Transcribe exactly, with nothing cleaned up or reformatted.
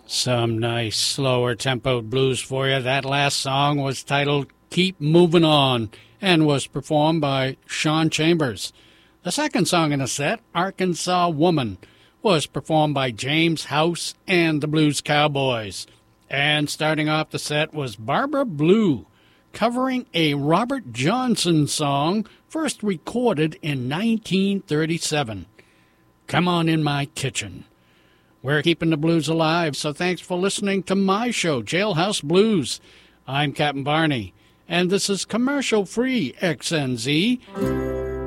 Some nice slower tempoed blues for you. That last song was titled Keep Moving On and was performed by Sean Chambers. The second song in the set, Arkansas Woman, was performed by James House and the Blues Cowboys. And starting off the set was Barbara Blue, covering a Robert Johnson song first recorded in nineteen thirty-seven. Come On In My Kitchen. We're keeping the blues alive, so thanks for listening to my show, Jailhouse Blues. I'm Captain Barney, and this is commercial-free X N Z.